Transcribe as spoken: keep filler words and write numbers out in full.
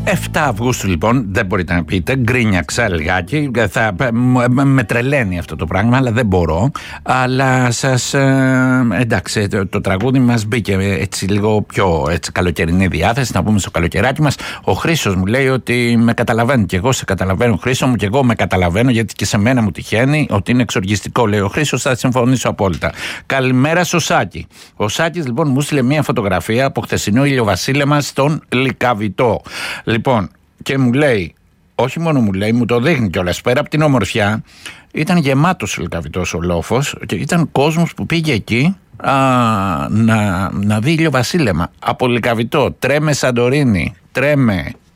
εφτά Αυγούστου λοιπόν, δεν μπορείτε να πείτε, γκρίνιαξα λιγάκι, θα, με τρελαίνει αυτό το πράγμα, αλλά δεν μπορώ. Αλλά σας, ε, εντάξει, το, το τραγούδι μας μπήκε έτσι λίγο πιο έτσι, καλοκαιρινή διάθεση, να πούμε στο καλοκαιράκι μας. Ο Χρήστος μου λέει ότι με καταλαβαίνει, και εγώ σε καταλαβαίνω, Χρήστο μου, και εγώ με καταλαβαίνω, γιατί και σε μένα μου τυχαίνει ότι είναι εξοργιστικό, λέει ο Χρήστος, θα συμφωνήσω απόλυτα. Καλημέρα στο Σάκη. Ο Σάκης λοιπόν μου στείλε μια φωτογραφία από χθεσινό ηλιοβασίλεμα στον Λυκαβητό. Λοιπόν, και μου λέει, όχι μόνο μου λέει, μου το δείχνει κιόλας, πέρα από την ομορφιά, ήταν γεμάτος ο Λυκαβητός ο λόφος και ήταν κόσμος που πήγε εκεί α, να, να δει ηλιοβασίλεμα. Από Λυκαβητό, τρέμε Σαντορίνη, τρέμε